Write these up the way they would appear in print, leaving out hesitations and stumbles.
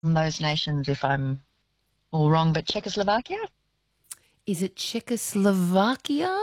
those nations if I'm all wrong, but Czechoslovakia? Is it Czechoslovakia?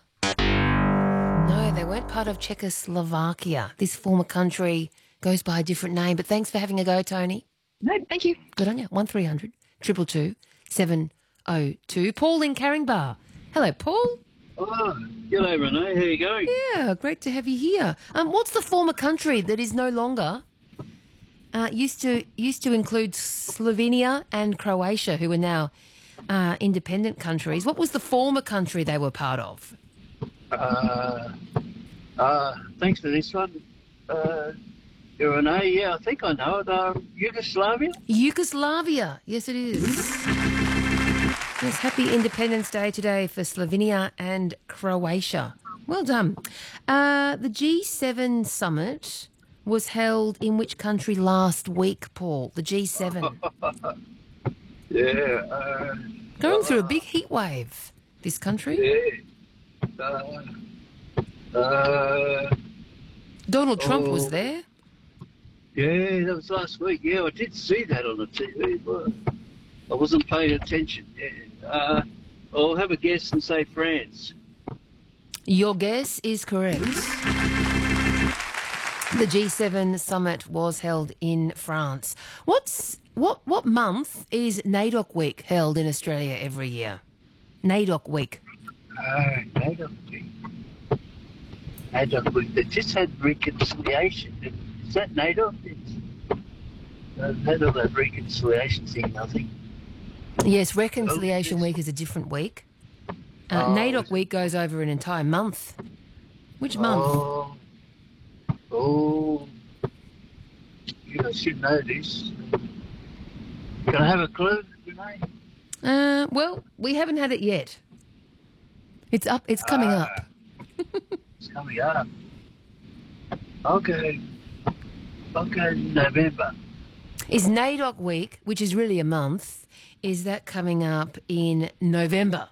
No, they weren't part of Czechoslovakia. This former country goes by a different name, but thanks for having a go, Tony. No, thank you. Good on you. 1300 222 702. Paul in Caringbah. Hello, Paul. Oh, g'day, Renee. How you going? Yeah, great to have you here. What's the former country that is no longer? Used to include Slovenia and Croatia, who are now independent countries. What was the former country they were part of? Thanks for this one. Renee, yeah, I think I know it. Yugoslavia? Yugoslavia. Yes, it is. Yes, happy Independence Day today for Slovenia and Croatia. Well done. The G7 summit was held in which country last week, Paul? The G7. Yeah. Going through a big heat wave, this country. Yeah. Donald Trump was there. Yeah, that was last week. Yeah, I did see that on the TV, but I wasn't paying attention. Yeah. I'll have a guess and say France. Your guess is correct. The G7 summit was held in France. What month is NAIDOC Week held in Australia every year? NAIDOC Week. NAIDOC Week. NAIDOC Week. They just had reconciliation. Is that NAIDOC? They've had all that reconciliation thing, I think. Yes, Reconciliation Week is a different week. NAIDOC Week goes over an entire month. Which month? I should know this. Can I have a clue, Renee? Well, we haven't had it yet. It's up. It's coming up. It's coming up. Okay, November. Is NAIDOC Week, which is really a month, is that coming up in November?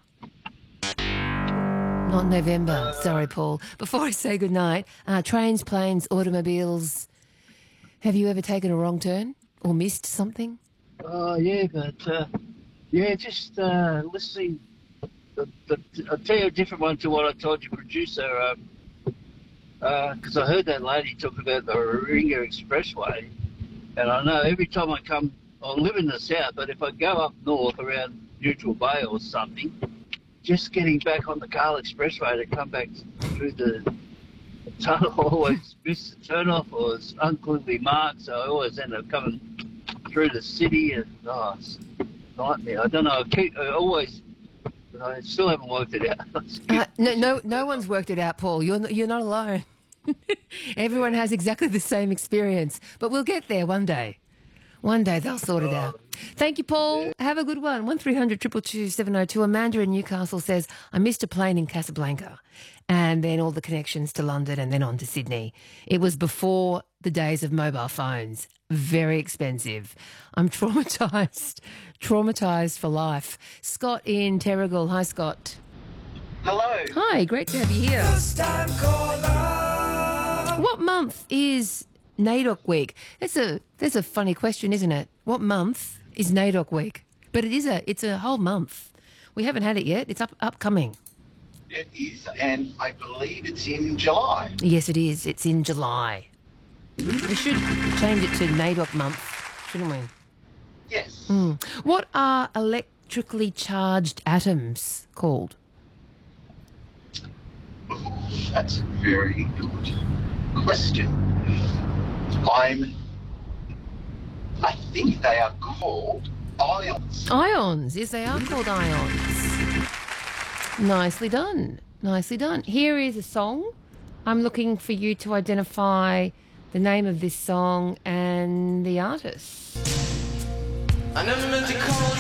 Not November. Sorry, Paul. Before I say goodnight, trains, planes, automobiles, have you ever taken a wrong turn or missed something? Oh, yeah, but, just listening. I'll tell you a different one to what I told your producer, because I heard that lady talk about the Warringah Expressway, and I know every time I live in the south, but if I go up north around Neutral Bay or something, just getting back on the Carl Expressway to come back through the tunnel, I always miss the turn-off or it's unclearly marked, so I always end up coming through the city and, it's a nightmare. I don't know, I still haven't worked it out. No one's worked it out, Paul. You're not alone. Everyone has exactly the same experience, but we'll get there one day. One day they'll sort it out. Thank you, Paul. Yeah. Have a good one. 1300 222 702. Amanda in Newcastle says, I missed a plane in Casablanca and then all the connections to London and then on to Sydney. It was before the days of mobile phones. Very expensive. I'm traumatised for life. Scott in Terrigal. Hi, Scott. Hello. Hi, great to have you here. What month is NAIDOC Week? That's a funny question, isn't it? What month is NAIDOC Week? But it's a whole month. We haven't had it yet. It's upcoming. It is, and I believe it's in July. Yes, it is. It's in July. We should change it to NAIDOC month, shouldn't we? Yes. What are electrically charged atoms called? That's a very good question. I think they are called ions. Ions. Yes, they are called ions. Nicely done. Nicely done. Here is a song. I'm looking for you to identify the name of this song and the artist. I never meant to call